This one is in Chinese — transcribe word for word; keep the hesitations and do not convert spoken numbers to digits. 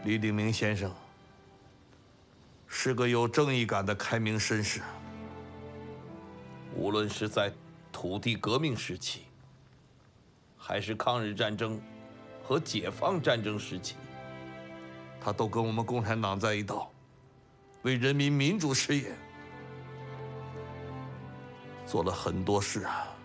李鼎铭先生是个有正义感的开明绅士，无论是在土地革命时期，还是抗日战争和解放战争时期，他都跟我们共产党在一道，为人民民主事业做了很多事啊。